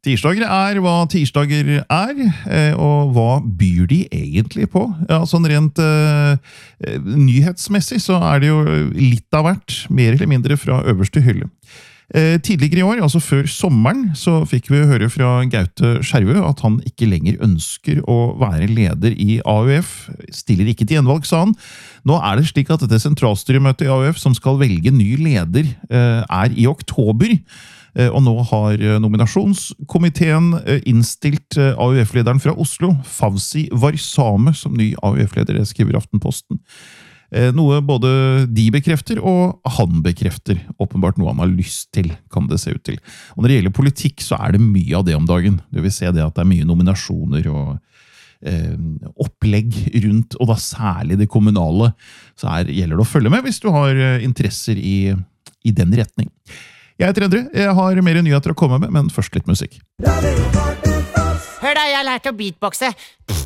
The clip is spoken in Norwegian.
Tirsdager hva tirsdager og hva byr de egentlig på? Ja, sånn rent nyhetsmessig så det jo litt av hvert, mer eller mindre fra øverste hylle. Tidligere i år, altså før sommeren, så fikk vi høre fra Gaute Skjervø at han ikke lenger ønsker å være leder i AUF, stiller ikke til gjenvalg, sa han. Nå det slik at dette sentralstyremøtet i AUF som skal velge ny leder i oktober, og nå har nominasjonskomiteen innstilt AUF-lederen fra Oslo, Fawzi Warsame, som ny AUF-leder, det skriver Aftenposten. Noe både de bekrefter og han bekrefter, åpenbart noe han har lyst til, kan det se ut til. Og når det gjelder politikk, så det mye av det om dagen. Du vil se det at det mye nominasjoner og opplegg rundt, og da særlig det kommunale, så gjelder det å følge med hvis du har interesser i den retning. Jeg heter Endre, jeg har mer nyheter å komme med, men først litt musikk. Hør da, jeg har lært å beatboxe.